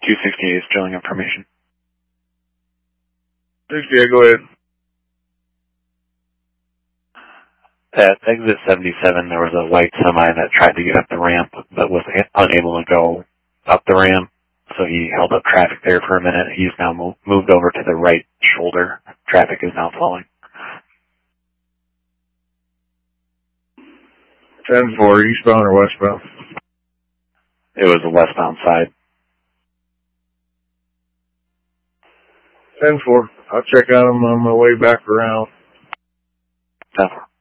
268 is drilling information. 68, go ahead. At exit 77, there was a white semi that tried to get up the ramp, but was unable to go up the ramp, so he held up traffic there for a minute. He's now moved over to the right shoulder. Traffic is now flowing. 10-4, eastbound or westbound? It was the westbound side. 10-4, I'll check on him on my way back around. 10-4.